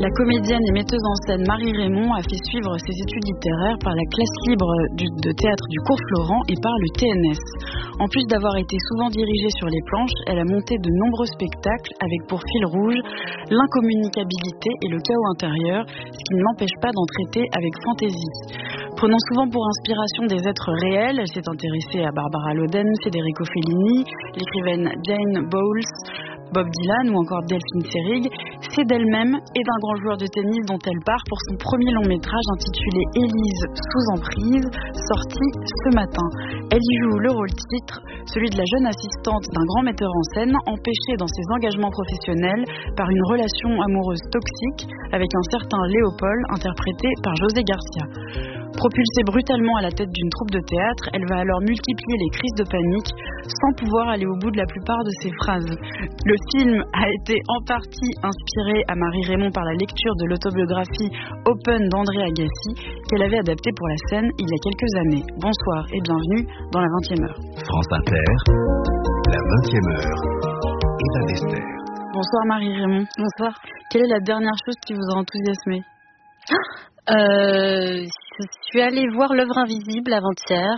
La comédienne et metteuse en scène Marie Raymond a fait suivre ses études littéraires par la classe libre de théâtre du Cours Florent et par le TNS. En plus d'avoir été souvent dirigée sur les planches, elle a monté de nombreux spectacles avec pour fil rouge l'incommunicabilité et le chaos intérieur, ce qui ne l'empêche pas d'en traiter avec fantaisie. Prenant souvent pour inspiration des êtres réels, elle s'est intéressée à Barbara Loden, Federico Fellini, l'écrivaine Jane Bowles, Bob Dylan ou encore Delphine Seyrig. C'est d'elle-même et d'un grand joueur de tennis dont elle part pour son premier long métrage intitulé Élise sous emprise, sorti ce matin. Elle y joue le rôle titre, celui de la jeune assistante d'un grand metteur en scène empêchée dans ses engagements professionnels par une relation amoureuse toxique avec un certain Léopold interprété par José Garcia. Propulsée brutalement à la tête d'une troupe de théâtre, elle va alors multiplier les crises de panique sans pouvoir aller au bout de la plupart de ses phrases. Le film a été en partie inspiré à Marie Raymond par la lecture de l'autobiographie Open d'André Agassi qu'elle avait adaptée pour la scène il y a quelques années. Bonsoir et bienvenue dans la 20e heure. France Inter, la 20e heure, Eva Bester. Bonsoir Marie Raymond. Bonsoir. Quelle est la dernière chose qui vous a enthousiasmé ? Je suis allée voir l'œuvre invisible avant-hier.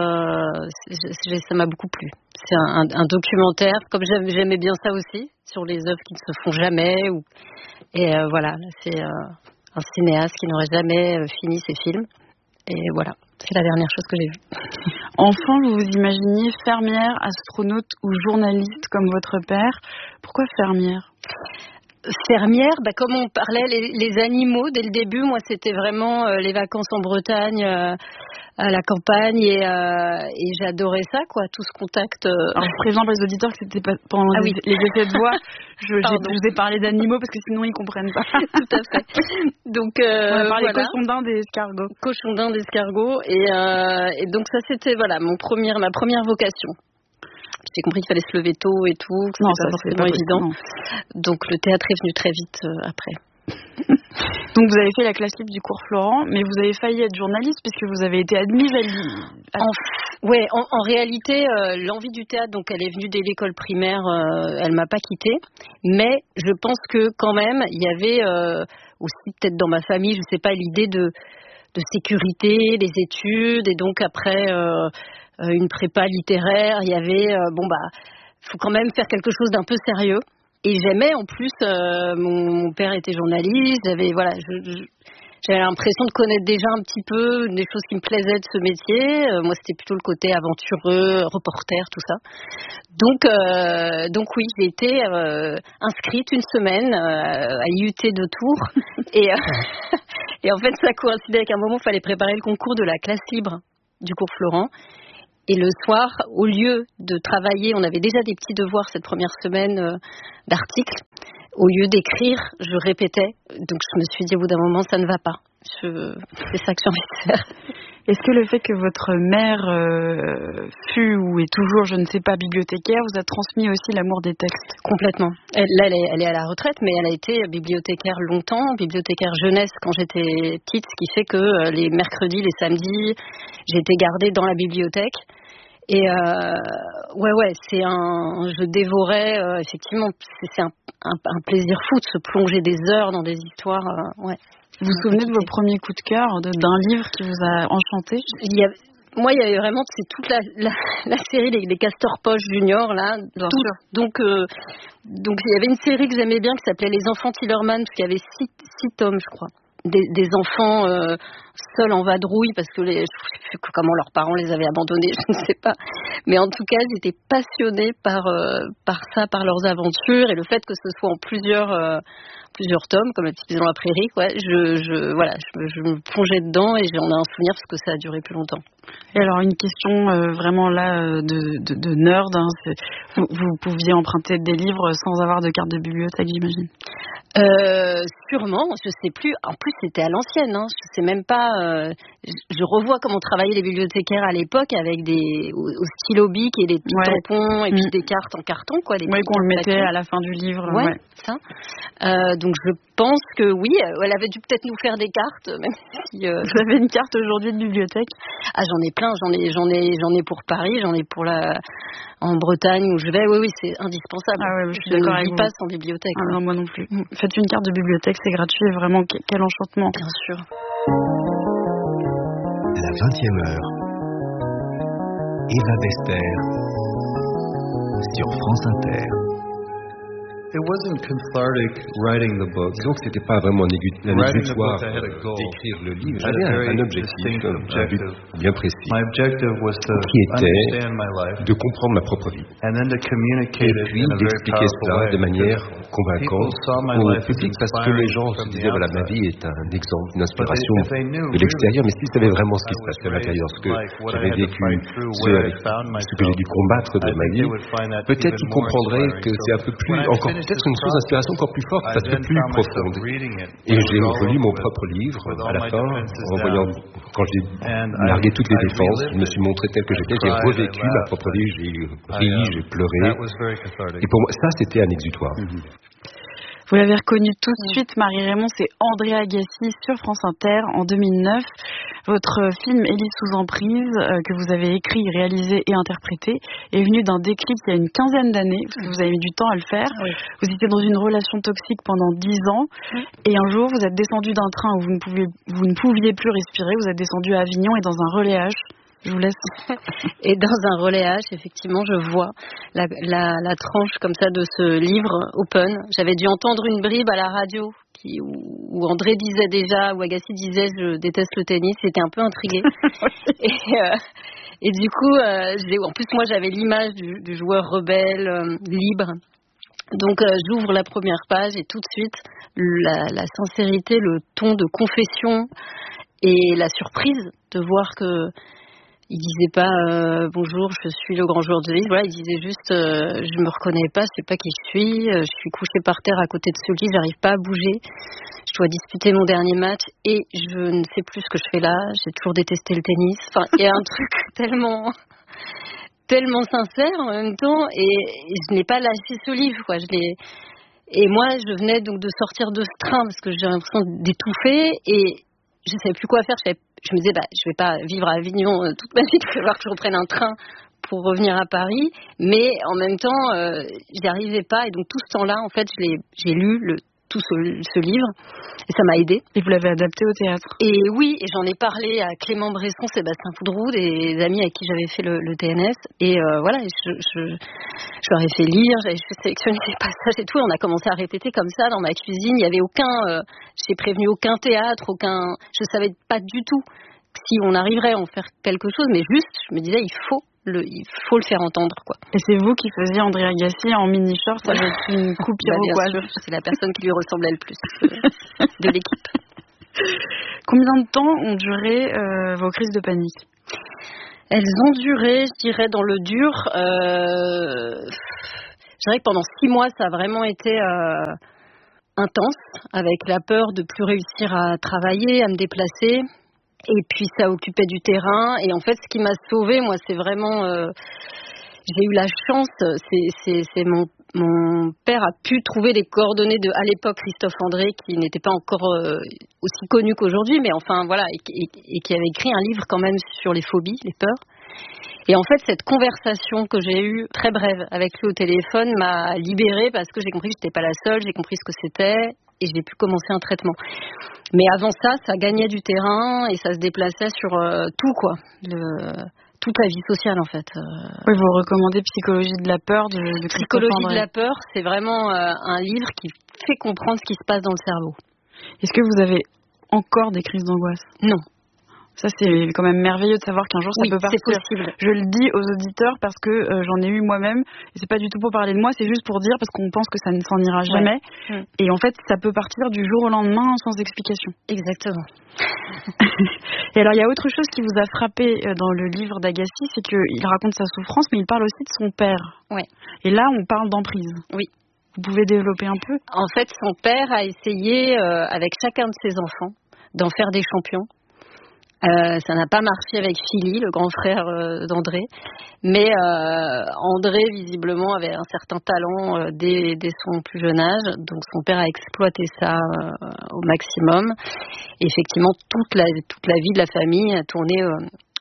Ça m'a beaucoup plu. C'est un documentaire, comme j'aimais bien ça aussi, sur les œuvres qui ne se font jamais. Voilà, c'est un cinéaste qui n'aurait jamais fini ses films. Et voilà, c'est la dernière chose que j'ai vue. Enfant, vous vous imaginiez fermière, astronaute ou journaliste comme votre père. Pourquoi fermière ? Fermière, comme on parlait les animaux dès le début, moi c'était vraiment les vacances en Bretagne, à la campagne et j'adorais ça, quoi, tout ce contact. Alors je préviens pour les auditeurs que c'était pas pendant les effets de voix, je vous ai parlé d'animaux parce que sinon ils comprennent pas. Tout à fait. Donc on a parlé voilà. cochon d'Inde et escargot. Cochon d'Inde, escargot et donc ça c'était voilà ma première vocation. J'ai compris qu'il fallait se lever tôt et tout, que c'était pas forcément évident. Donc le théâtre est venu très vite après. Donc vous avez fait la classe libre du Cours Florent, mais vous avez failli être journaliste puisque vous avez été admise à en réalité, l'envie du théâtre, donc elle est venue dès l'école primaire, elle m'a pas quittée. Mais je pense que quand même, il y avait aussi peut-être dans ma famille, je sais pas, l'idée de sécurité, des études, et donc après une prépa littéraire, il y avait faut quand même faire quelque chose d'un peu sérieux. Et j'aimais en plus, mon père était journaliste, j'avais l'impression de connaître déjà un petit peu des choses qui me plaisaient de ce métier. Moi, c'était plutôt le côté aventureux, reporter, tout ça. Donc oui, j'ai été inscrite une semaine à l'IUT de Tours. Et en fait, ça coïncidait avec un moment où il fallait préparer le concours de la classe libre du Cours Florent. Et le soir, au lieu de travailler, on avait déjà des petits devoirs cette première semaine d'articles. Au lieu d'écrire, je répétais. Donc je me suis dit au bout d'un moment, ça ne va pas. C'est ça que j'ai envie de faire. Est-ce que le fait que votre mère fut ou est toujours, je ne sais pas, bibliothécaire, vous a transmis aussi l'amour des textes ? Complètement. Elle est à la retraite, mais elle a été bibliothécaire longtemps, bibliothécaire jeunesse quand j'étais petite, ce qui fait que les mercredis, les samedis, j'étais gardée dans la bibliothèque. Et je dévorais, effectivement, c'est un plaisir fou de se plonger des heures dans des histoires, Vous vous souvenez de vos premiers coups de cœur, d'un livre qui vous a enchanté ? Il y avait vraiment, c'est toute la série des Castor Poche Junior, là. Bien sûr. Donc il y avait une série que j'aimais bien qui s'appelait Les Enfants Tillerman, parce qu'il y avait six tomes, je crois. Des enfants seuls en vadrouille, parce que je sais plus comment leurs parents les avaient abandonnés, je ne sais pas. Mais en tout cas, j'étais passionnée par ça, par leurs aventures, et le fait que ce soit en plusieurs tomes, comme La Petite Maison dans la Prairie, quoi. Je me plongeais dedans et j'en ai un souvenir parce que ça a duré plus longtemps. Et alors une question vraiment là de nerd, hein, vous pouviez emprunter des livres sans avoir de carte de bibliothèque, j'imagine. Sûrement, je sais plus. En plus, c'était à l'ancienne. Hein. Je sais même pas. Je revois comment travaillaient les bibliothécaires à l'époque avec au stylo bic et des petits tampons et puis des cartes en carton, quoi. Qu'on le mettait à la fin du livre. Ouais. Ça. Donc je pense que oui, elle avait dû peut-être nous faire des cartes, même si. Vous avez une carte aujourd'hui de bibliothèque ? Ah, j'en j'en ai plein. J'en ai pour Paris, j'en ai pour en Bretagne où je vais. Oui, c'est indispensable. Ah ouais, je suis d'accord avec vous. Je ne vis pas sans bibliothèque. Ah non, moi non plus. Faites une carte de bibliothèque, c'est gratuit et vraiment quel enchantement. Bien sûr. La 20e heure. Eva Bester sur France Inter. It wasn't cathartic writing the book. Disons que c'était pas vraiment un exutoire d'écrire le livre. J'avais un objectif, un but bien précis, qui était de comprendre ma propre vie. Et puis d'expliquer cela de manière convaincante au public, parce que les gens se disaient, voilà, ma vie est un exemple, une inspiration de l'extérieur, mais s'ils savaient vraiment ce qui se passait à l'intérieur, ce que j'avais vécu, ce que j'ai dû combattre de ma vie, peut-être qu'ils comprendraient que c'est un peu plus, encore peut-être une source d'inspiration encore plus forte, parce que plus profonde. Et j'ai relu mon propre livre à la fin, en voyant, quand j'ai largué toutes les défenses, je me suis montré tel que j'étais, j'ai revécu ma propre vie, j'ai ri, j'ai pleuré. Et pour moi, ça, c'était un exutoire. Vous l'avez reconnu tout de suite, Marie-Raymond, c'est André Agassi sur France Inter en 2009. Votre film Élise sous emprise, que vous avez écrit, réalisé et interprété, est venu d'un déclic il y a une quinzaine d'années, parce que vous avez mis du temps à le faire. Oui. Vous étiez dans une relation toxique pendant 10 ans, et un jour vous êtes descendu d'un train où vous ne pouviez plus respirer, vous êtes descendu à Avignon et dans un relais H. Je vous laisse. Et dans un relais H, effectivement, je vois la tranche comme ça de ce livre Open. J'avais dû entendre une bribe à la radio où André disait déjà, où Agassi disait je déteste le tennis. J'étais un peu intriguée. Et du coup, en plus moi j'avais l'image du joueur rebelle, libre. Donc j'ouvre la première page et tout de suite la sincérité, le ton de confession et la surprise de voir que il disait pas bonjour, je suis le grand joueur de tennis. Voilà, il disait juste je me reconnais pas, je sais pas qui je suis couché par terre à côté de ce lit, j'arrive pas à bouger, je dois disputer mon dernier match et je ne sais plus ce que je fais là, j'ai toujours détesté le tennis. Enfin, il y a un truc tellement sincère en même temps et je n'ai pas lâché ce livre, quoi. Et moi, je venais donc de sortir de ce train parce que j'ai l'impression d'étouffer et je savais plus quoi faire. Je me disais, je vais pas vivre à Avignon toute ma vie, il va falloir que je reprenne un train pour revenir à Paris. Mais en même temps, j'y arrivais pas. Et donc tout ce temps-là, en fait, j'ai lu tout ce livre et ça m'a aidée. Et vous l'avez adapté au théâtre? Et oui, et j'en ai parlé à Clément Bresson, Sébastien Foudroux, des amis avec qui j'avais fait le TNS. Et voilà, je leur ai fait lire, j'avais sélectionné des passages et tout. Et on a commencé à répéter comme ça dans ma cuisine. Il y avait j'ai prévenu aucun théâtre, je savais pas du tout si on arriverait à en faire quelque chose, mais juste, je me disais, il faut le faire entendre, quoi. Et c'est vous qui faisiez André Agassi en mini-short avec une coupe iroquoise. C'est la personne qui lui ressemblait le plus de l'équipe. Combien de temps ont duré vos crises de panique? Elles ont duré, je dirais, dans le dur. Je dirais que pendant 6 mois, ça a vraiment été intense, avec la peur de plus réussir à travailler, à me déplacer. Et puis ça occupait du terrain. Et en fait, ce qui m'a sauvée, moi, c'est vraiment... j'ai eu la chance, c'est mon père a pu trouver les coordonnées de, à l'époque, Christophe André, qui n'était pas encore aussi connu qu'aujourd'hui, mais enfin, voilà, et qui avait écrit un livre quand même sur les phobies, les peurs. Et en fait, cette conversation que j'ai eue, très brève, avec lui au téléphone, m'a libérée parce que j'ai compris que je n'étais pas la seule, j'ai compris ce que c'était, et j'ai pu commencer un traitement. Mais avant ça gagnait du terrain et ça se déplaçait sur tout, quoi. Toute la vie sociale, en fait. Oui, vous recommandez Psychologie de la peur de Psychologie de la peur, c'est vraiment un livre qui fait comprendre ce qui se passe dans le cerveau. Est-ce que vous avez encore des crises d'angoisse? Non. Ça, c'est quand même merveilleux de savoir qu'un jour ça peut partir. C'est possible. Je le dis aux auditeurs parce que j'en ai eu moi-même. Et c'est pas du tout pour parler de moi, c'est juste pour dire parce qu'on pense que ça ne s'en ira jamais. Ouais. Et en fait, ça peut partir du jour au lendemain sans explication. Exactement. Et alors, il y a autre chose qui vous a frappé dans le livre d'Agassi, c'est qu'il raconte sa souffrance, mais il parle aussi de son père. Ouais. Et là, on parle d'emprise. Oui. Vous pouvez développer un peu? En fait, son père a essayé, avec chacun de ses enfants, d'en faire des champions. Ça n'a pas marché avec Philly, le grand frère d'André, mais André visiblement avait un certain talent dès son plus jeune âge, donc son père a exploité ça au maximum. Et effectivement, toute la vie de la famille a tourné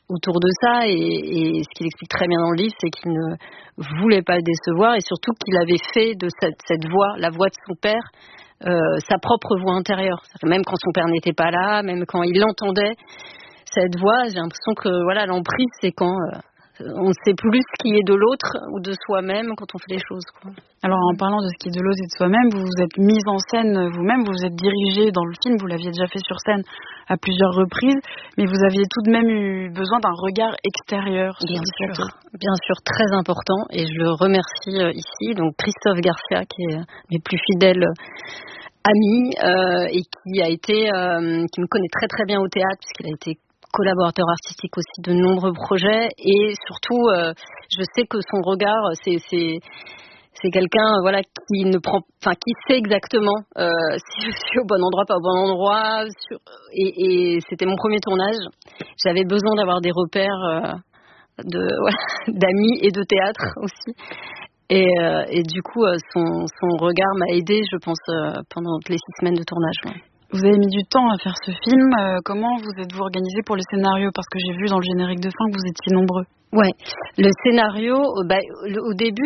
autour de ça, et ce qu'il explique très bien dans le livre, c'est qu'il ne voulait pas le décevoir, et surtout qu'il avait fait de cette voix, la voix de son père, sa propre voix intérieure. Même quand son père n'était pas là, même quand il l'entendait, cette voix, j'ai l'impression que l'emprise, c'est quand on ne sait plus ce qui est de l'autre ou de soi-même quand on fait les choses, quoi. Alors, en parlant de ce qui est de l'autre et de soi-même, vous vous êtes mise en scène vous-même, vous vous êtes dirigée dans le film, vous l'aviez déjà fait sur scène à plusieurs reprises, mais vous aviez tout de même eu besoin d'un regard extérieur. Bien sûr, très important, et je le remercie ici, donc Christophe Garcia, qui est mes plus fidèles amis, et qui me connaît très très bien au théâtre, puisqu'il a été collaborateur artistique aussi de nombreux projets, et surtout je sais que son regard, c'est quelqu'un qui sait exactement si je suis au bon endroit, pas au bon endroit, et c'était mon premier tournage. J'avais besoin d'avoir des repères d'amis et de théâtre aussi, et du coup son regard m'a aidée, je pense, pendant les 6 semaines de tournage. Ouais. Vous avez mis du temps à faire ce film. Comment vous êtes-vous organisé pour le scénario? Parce que j'ai vu dans le générique de fin que vous étiez nombreux. Ouais, le scénario, au début,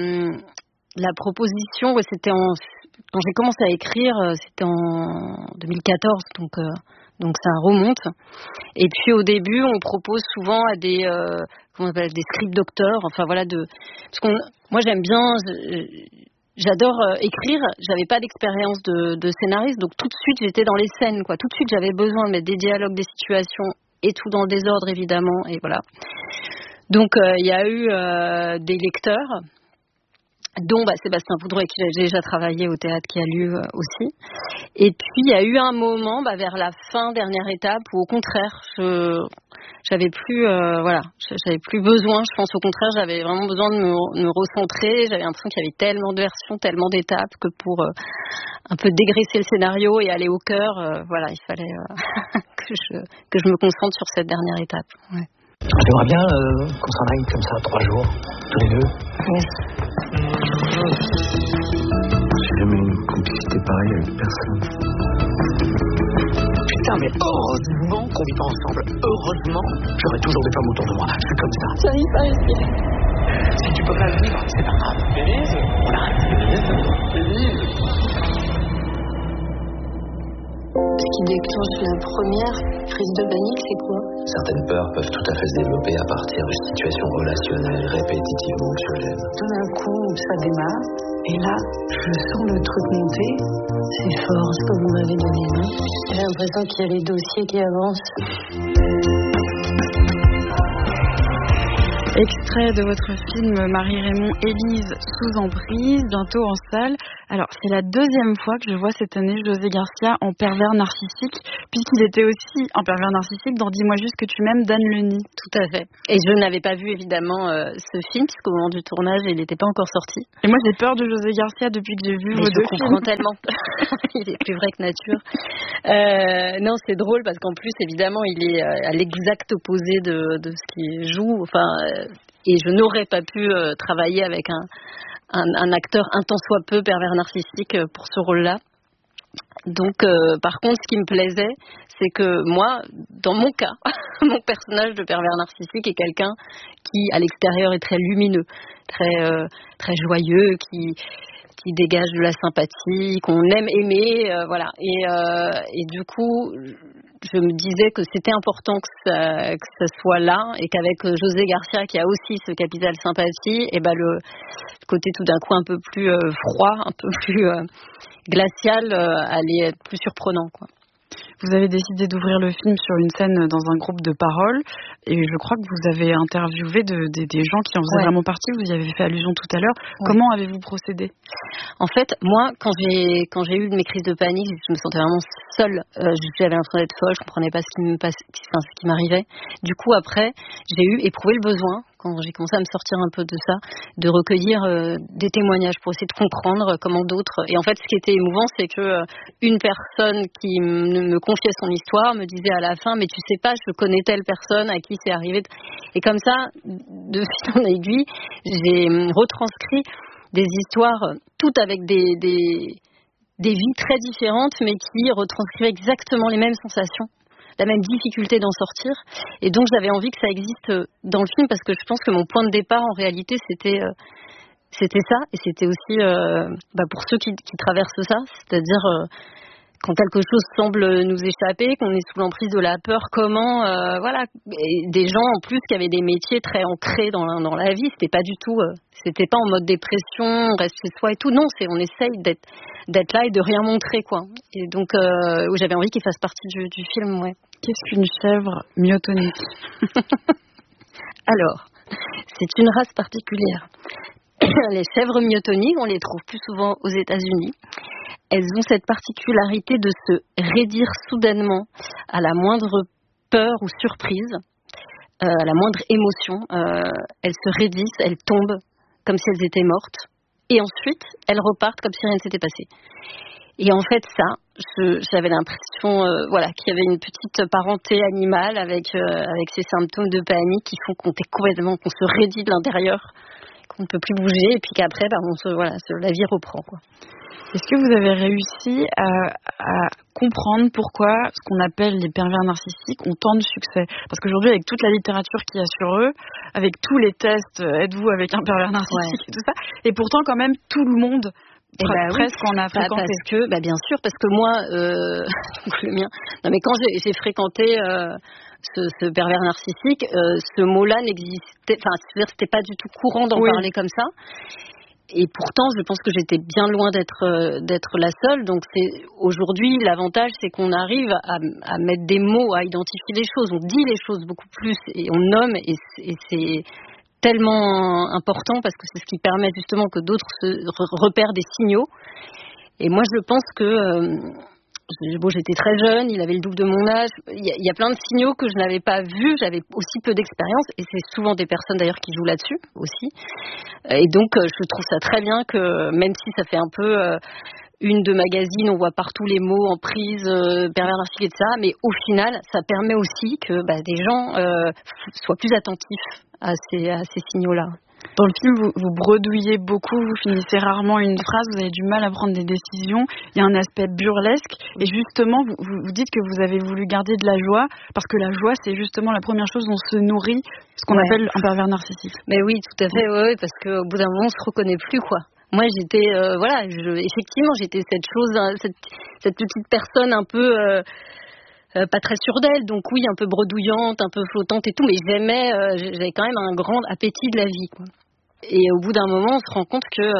la proposition, c'était quand j'ai commencé à écrire, c'était en 2014, donc ça remonte. Et puis au début, on propose souvent à des script doctors, parce que moi j'aime bien. J'adore écrire, j'avais pas d'expérience de scénariste, donc tout de suite j'étais dans les scènes, quoi. Tout de suite j'avais besoin de mettre des dialogues, des situations, et tout dans le désordre évidemment, et voilà. Donc il y a eu des lecteurs, dont Sébastien Poudreau, avec qui j'ai déjà travaillé au théâtre, qui a lu aussi. Et puis il y a eu un moment vers la dernière étape, où au contraire j'avais plus besoin, je pense. Au contraire, j'avais vraiment besoin de me recentrer. J'avais l'impression qu'il y avait tellement de versions, tellement d'étapes, que pour un peu dégraisser le scénario et aller au cœur, il fallait que je me concentre sur cette dernière étape. Ouais. J'aimerais bien qu'on s'en aille comme ça 3 jours, tous les deux. Oui. J'ai jamais eu une complicité pareille avec personne. Putain, mais heureusement qu'on vit pas ensemble. Heureusement, j'aurai toujours des femmes autour de moi. Je suis comme ça. J'arrive pas à respirer. Si tu peux pas le vivre, c'est pas grave. Élise, on arrête. Élise. Ce qui déclenche la première crise de panique, c'est quoi? Certaines peurs peuvent tout à fait se développer à partir de situations relationnelles répétitivement anxiogènes. Tout d'un coup, ça démarre, et là, je sens le truc monter. C'est fort ce que vous m'avez donné, non? J'ai l'impression qu'il y a les dossiers qui avancent. Extrait de votre film Marie-Raymond, Élise sous emprise, bientôt en salle. Alors, c'est la 2e fois que je vois cette année José Garcia en pervers narcissique, puisqu'il était aussi en pervers narcissique dans Dis-moi juste que tu m'aimes d'Anne Leny. Tout à fait. Et je n'avais pas vu évidemment ce film, puisqu'au moment du tournage, il n'était pas encore sorti. Et moi, j'ai peur de José Garcia depuis que j'ai vu vos 2 films. Je comprends tellement. Il est plus vrai que nature. Non, c'est drôle parce qu'en plus, évidemment, il est à l'exact opposé de ce qu'il joue. Et je n'aurais pas pu travailler avec un acteur un tant soit peu pervers narcissique pour ce rôle-là. Donc, par contre, ce qui me plaisait, c'est que moi, dans mon cas, mon personnage de pervers narcissique est quelqu'un qui, à l'extérieur, est très lumineux, très joyeux, qui dégage de la sympathie, qu'on aime aimer, voilà. Et du coup, je me disais que c'était important que ça soit là, et qu'avec José Garcia, qui a aussi ce capital sympathie, et le côté tout d'un coup un peu plus froid, un peu plus glacial, allait être plus surprenant, quoi. Vous avez décidé d'ouvrir le film sur une scène dans un groupe de parole, et je crois que vous avez interviewé des gens qui en faisaient vraiment partie. Vous y avez fait allusion tout à l'heure. Ouais. Comment avez-vous procédé? En fait, moi, quand j'ai eu mes crises de panique, je me sentais vraiment seule. J'avais l'impression d'être folle, je comprenais pas ce qui m'arrivait. Du coup, après, j'ai éprouvé le besoin, quand j'ai commencé à me sortir un peu de ça, de recueillir des témoignages pour essayer de comprendre comment d'autres. Et en fait, ce qui était émouvant, c'est que une personne qui me confiait son histoire me disait à la fin, mais tu sais pas, je connais telle personne à qui c'est arrivé. Et comme ça, de fil en aiguille, j'ai retranscrit des histoires, toutes avec des vies très différentes, mais qui retranscrivaient exactement les mêmes sensations. la même difficulté d'en sortir. Et donc j'avais envie que ça existe dans le film, parce que je pense que mon point de départ en réalité c'était ça, et c'était aussi pour ceux qui traversent ça, c'est-à-dire quand quelque chose semble nous échapper, qu'on est sous l'emprise de la peur, comment et des gens en plus qui avaient des métiers très ancrés dans la vie, c'était pas du tout, c'était pas en mode dépression, on reste chez soi et tout, non, on essaye d'être là et de rien montrer, quoi. Et donc j'avais envie qu'il fasse partie du film, ouais. Qu'est-ce qu'une chèvre myotonique? Alors, c'est une race particulière. Les chèvres myotoniques, on les trouve plus souvent aux États-Unis. Elles ont cette particularité de se raidir soudainement à la moindre peur ou surprise, à la moindre émotion. Elles se raidissent, elles tombent comme si elles étaient mortes. Et ensuite, elles repartent comme si rien ne s'était passé. Et en fait, j'avais l'impression qu'il y avait une petite parenté animale avec ces symptômes de panique qui font qu'on se raidit de l'intérieur, qu'on ne peut plus bouger, et puis qu'après, la vie reprend, quoi. Est-ce que vous avez réussi à comprendre pourquoi ce qu'on appelle les pervers narcissiques ont tant de succès? Parce qu'aujourd'hui, avec toute la littérature qu'il y a sur eux, avec tous les tests, êtes-vous avec un pervers narcissique et tout ça, et pourtant quand même tout le monde presque en a fréquenté. Bien sûr, parce que moi, le mien. Non, mais quand j'ai fréquenté ce pervers narcissique, ce mot-là n'existait. Enfin, c'est-à-dire, c'était pas du tout courant d'en parler comme ça. Et pourtant, je pense que j'étais bien loin d'être la seule. Donc, aujourd'hui, l'avantage, c'est qu'on arrive à mettre des mots, à identifier les choses. On dit les choses beaucoup plus et on nomme, et c'est tellement important, parce que c'est ce qui permet justement que d'autres repèrent des signaux. Et moi, je pense que j'étais très jeune, il avait le double de mon âge. Il y a plein de signaux que je n'avais pas vus. J'avais aussi peu d'expérience, et c'est souvent des personnes d'ailleurs qui jouent là-dessus aussi. Et donc, je trouve ça très bien que, même si ça fait un peu une de magazine, on voit partout les mots en prise, pervers narcissique et tout ça, mais au final, ça permet aussi que des gens soient plus attentifs à ces signaux-là. Dans le film, vous bredouillez beaucoup, vous finissez rarement une phrase, vous avez du mal à prendre des décisions. Il y a un aspect burlesque, et justement, vous dites que vous avez voulu garder de la joie, parce que la joie, c'est justement la première chose dont se nourrit ce qu'on appelle un pervers narcissique. Mais oui, tout à fait, ouais, parce qu'au bout d'un moment, on se reconnaît plus, quoi. Moi, j'étais, effectivement, j'étais cette chose, cette petite personne un peu pas très sûre d'elle, donc oui, un peu bredouillante, un peu flottante et tout, mais j'avais quand même un grand appétit de la vie, quoi. Et au bout d'un moment, on se rend compte que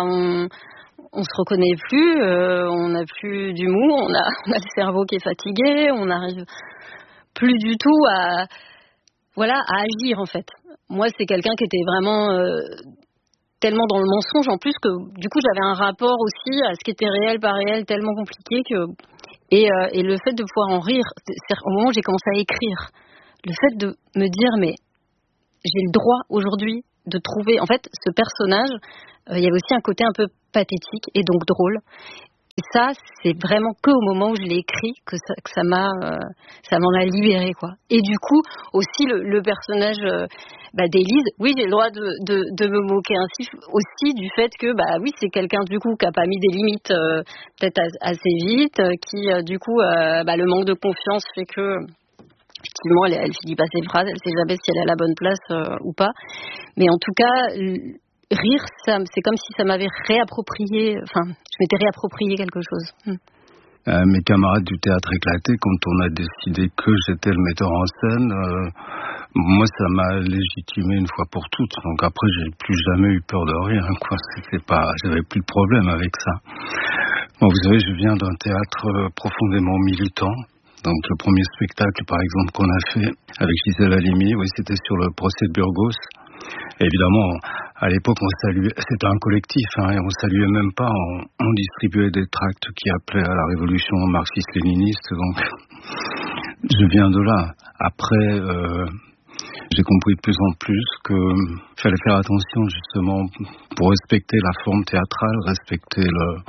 on se reconnaît plus, on n'a plus d'humour, on a le cerveau qui est fatigué, on n'arrive plus du tout à agir, en fait. Moi, c'est quelqu'un qui était vraiment tellement dans le mensonge, en plus, que du coup, j'avais un rapport aussi à ce qui était réel, pas réel, tellement compliqué que... Et le fait de pouvoir en rire, au moment où j'ai commencé à écrire, le fait de me dire, mais j'ai le droit aujourd'hui de trouver... En fait, ce personnage, il y avait aussi un côté un peu pathétique et donc drôle. Et ça, c'est vraiment qu'au moment où je l'ai écrit que ça m'en a libéré, quoi. Et du coup, aussi le personnage d'Élise, oui, j'ai le droit de me moquer ainsi aussi du fait que, oui, c'est quelqu'un du coup qui a pas mis des limites peut-être assez vite, qui du coup, le manque de confiance fait que effectivement, elle finit pas ses phrases, elle sait jamais si elle est à la bonne place ou pas. Mais en tout cas, rire, c'est comme si ça m'avait réapproprié, je m'étais réapproprié quelque chose. Mes camarades du théâtre éclaté, quand on a décidé que j'étais le metteur en scène, moi ça m'a légitimé une fois pour toutes. Donc après, j'ai plus jamais eu peur de rien, quoi. J'avais plus de problème avec ça. Bon, vous savez, je viens d'un théâtre profondément militant. Donc le premier spectacle, par exemple, qu'on a fait avec Gisèle Halimi, oui, c'était sur le procès de Burgos. Et évidemment, à l'époque, on saluait, c'était un collectif, et on saluait même pas, on distribuait des tracts qui appelaient à la révolution marxiste-léniniste. Donc, je viens de là. Après, j'ai compris de plus en plus qu'il fallait faire attention, justement, pour respecter la forme théâtrale, respecter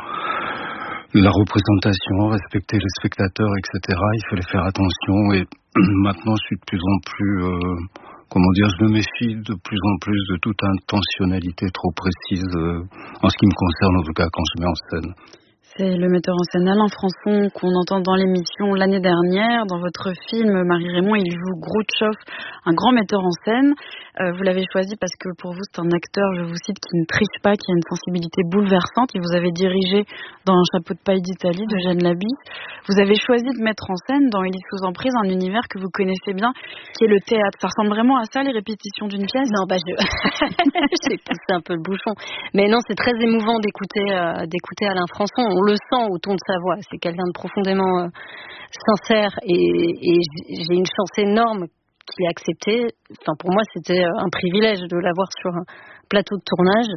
la représentation, respecter les spectateurs, etc. Il fallait faire attention, et maintenant, je suis de plus en plus... je me méfie de plus en plus de toute intentionnalité trop précise, en ce qui me concerne, en tout cas, quand je mets en scène. C'est le metteur en scène Alain Françon qu'on entend dans l'émission l'année dernière. Dans votre film, Marie-Raymond, il joue Grouchoff, un grand metteur en scène. Vous l'avez choisi parce que pour vous, c'est un acteur, je vous cite, qui ne triche pas, qui a une sensibilité bouleversante. Et vous avez dirigé dans Un chapeau de paille d'Italie de Jeanne Labisse. Vous avez choisi de mettre en scène dans Élise sous emprise un univers que vous connaissez bien, qui est le théâtre. Ça ressemble vraiment à ça, les répétitions d'une pièce? Non, j'ai poussé un peu le bouchon. Mais non, c'est très émouvant d'écouter Alain Françon. On le sent au ton de sa voix. C'est quelqu'un de profondément sincère et j'ai une chance énorme qu'il ait accepté. Enfin, pour moi, c'était un privilège de l'avoir sur un plateau de tournage.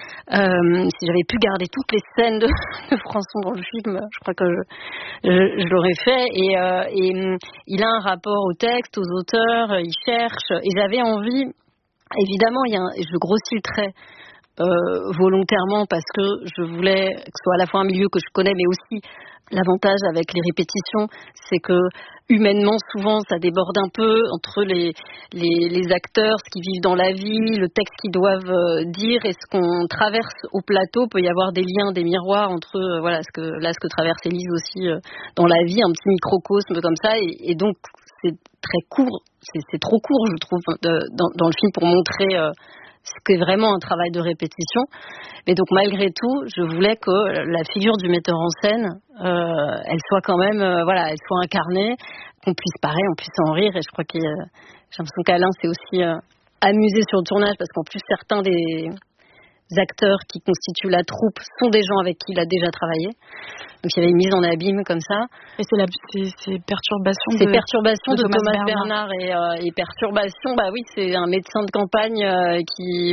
Si j'avais pu garder toutes les scènes de Françon dans le film, je crois que je l'aurais fait. Et il a un rapport au texte, aux auteurs, il cherche. Et j'avais envie, évidemment, je grossis le trait volontairement parce que je voulais que ce soit à la fois un milieu que je connais, mais aussi l'avantage avec les répétitions, c'est que humainement, souvent, ça déborde un peu entre les acteurs, ce qu'ils vivent dans la vie, le texte qu'ils doivent dire et ce qu'on traverse au plateau. Il peut y avoir des liens, des miroirs entre ce que traverse Élise aussi dans la vie, un petit microcosme comme ça. Et donc, c'est très court, c'est trop court, je trouve, dans le film pour montrer ce qu'est vraiment un travail de répétition. Mais donc, malgré tout, je voulais que la figure du metteur en scène, elle soit quand même, elle soit incarnée, qu'on puisse parler, on puisse en rire. Et je crois que j'ai l'impression qu'Alain s'est aussi amusé sur le tournage, parce qu'en plus, certains des acteurs qui constituent la troupe sont des gens avec qui il a déjà travaillé. Donc il y avait une mise en abîme comme ça. Et c'est Perturbation de Thomas Bernard et Perturbation, oui, c'est un médecin de campagne qui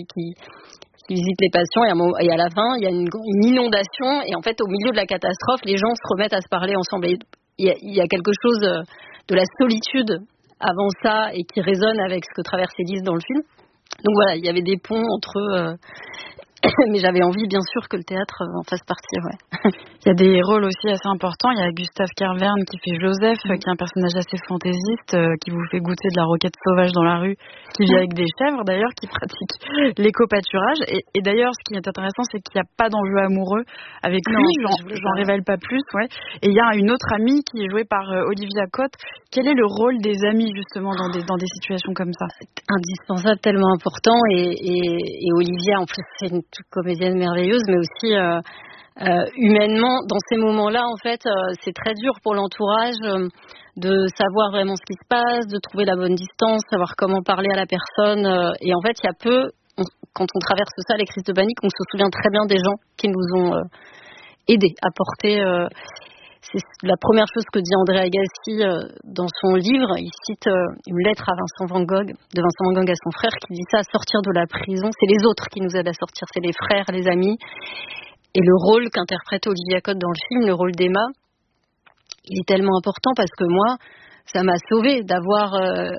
visite les patients et à la fin il y a une inondation et en fait au milieu de la catastrophe les gens se remettent à se parler ensemble. Et il y a quelque chose de la solitude avant ça et qui résonne avec ce que traverse Élise dans le film. Donc voilà, il y avait des ponts entre eux, mais j'avais envie bien sûr que le théâtre en fasse partie. Ouais. Il y a des rôles aussi assez importants. Il y a Gustave Kervern qui fait Joseph, qui est un personnage assez fantaisiste, qui vous fait goûter de la roquette sauvage dans la rue, qui vit avec des chèvres d'ailleurs, qui pratique l'éco-pâturage. Et d'ailleurs, ce qui est intéressant, c'est qu'il n'y a pas d'enjeu amoureux avec lui. J'en révèle pas plus. Ouais. Et il y a une autre amie qui est jouée par Olivia Cotte. Quel est le rôle des amis justement dans des situations comme ça? Indispensable, tellement important. Et Olivia, en plus, c'est une comédienne merveilleuse, mais aussi humainement, dans ces moments-là, en fait, c'est très dur pour l'entourage de savoir vraiment ce qui se passe, de trouver la bonne distance, savoir comment parler à la personne. Et en fait, il y a peu, quand on traverse ça, les crises de panique, on se souvient très bien des gens qui nous ont aidés à porter. C'est la première chose que dit André Agassi dans son livre. Il cite une lettre de Vincent Van Gogh à son frère qui dit ça: sortir de la prison, c'est les autres qui nous aident à sortir, c'est les frères, les amis. Et le rôle qu'interprète Olivia Cotte dans le film, le rôle d'Emma, il est tellement important parce que moi, ça m'a sauvée d'avoir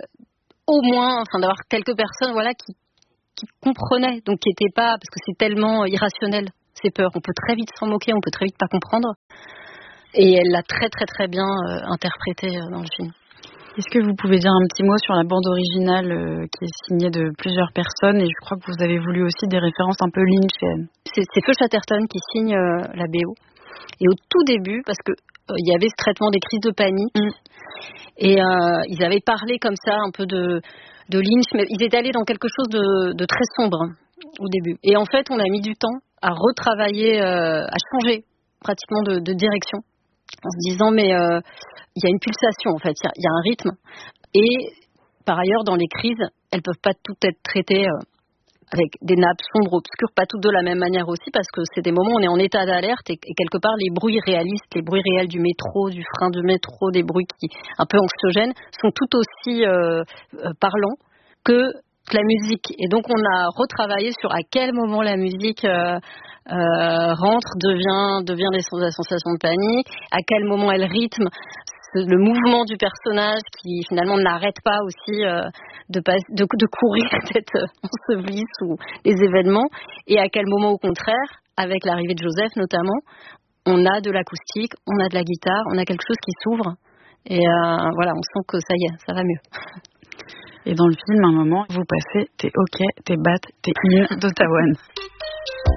d'avoir quelques personnes qui comprenaient, donc qui n'étaient pas, parce que c'est tellement irrationnel, ces peurs. On peut très vite s'en moquer, on peut très vite pas comprendre. Et elle l'a très très très bien interprété dans le film. Est-ce que vous pouvez dire un petit mot sur la bande originale qui est signée de plusieurs personnes, et je crois que vous avez voulu aussi des références un peu lynchiennes? C'est Feu Chatterton qui signe la BO. Et au tout début, parce que il y avait ce traitement des crises de panique, et ils avaient parlé comme ça un peu de lynch, mais ils étaient allés dans quelque chose de très sombre au début. Et en fait, on a mis du temps à retravailler, à changer pratiquement de direction, en se disant mais il y a une pulsation en fait, il y a un rythme, et par ailleurs dans les crises elles peuvent pas toutes être traitées avec des nappes sombres, obscures, pas toutes de la même manière aussi, parce que c'est des moments où on est en état d'alerte et quelque part les bruits réalistes, les bruits réels du métro, du frein de métro, des bruits qui un peu anxiogènes sont tout aussi parlants que la musique. Et donc on a retravaillé sur à quel moment la musique rentre, devient la sensation de panique, à quel moment elle rythme le mouvement du personnage qui finalement n'arrête pas aussi de courir tête ensevelie sous les événements, et à quel moment au contraire, avec l'arrivée de Joseph notamment, on a de l'acoustique, on a de la guitare, on a quelque chose qui s'ouvre, et on sent que ça y est, ça va mieux. Et dans le film, à un moment, vous passez, t'es OK, t'es Bat, t'es In d'Ottawa.